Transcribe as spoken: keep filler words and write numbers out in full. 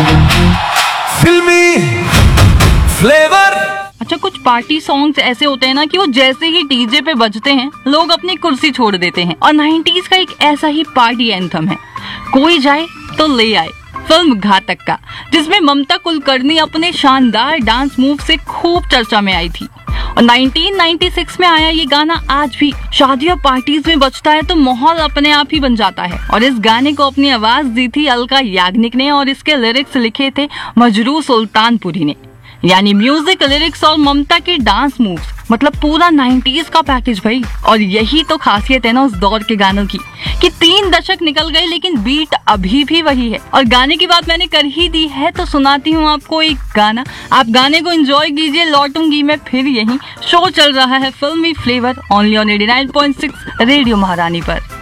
फिल्मी फ्लेवर। अच्छा, कुछ पार्टी सॉन्ग्स ऐसे होते हैं ना कि वो जैसे ही डीजे पे बजते हैं लोग अपनी कुर्सी छोड़ देते हैं। और नाइंटीज़ का एक ऐसा ही पार्टी एंथम है कोई जाए तो ले आए, फिल्म घातक का, जिसमें ममता कुलकर्णी अपने शानदार डांस मूव से खूब चर्चा में आई थी। और नाइनटीन नाइंटी सिक्स में आया ये गाना आज भी शादी और पार्टीज में बजता है तो माहौल अपने आप ही बन जाता है। और इस गाने को अपनी आवाज दी थी अलका याग्निक ने और इसके लिरिक्स लिखे थे मजरू सुल्तानपुरी ने। यानी म्यूजिक, लिरिक्स और ममता के डांस मूव्स, मतलब पूरा नाइंटीज़ का पैकेज भाई। और यही तो खासियत है ना उस दौर के गानों की कि तीन दशक निकल गए लेकिन बीट अभी भी वही है। और गाने की बात मैंने कर ही दी है तो सुनाती हूँ आपको एक गाना, आप गाने को एंजॉय कीजिए। लौटूंगी मैं फिर यही, शो चल रहा है फिल्मी flavour only on eighty nine point six radio महारानी पर।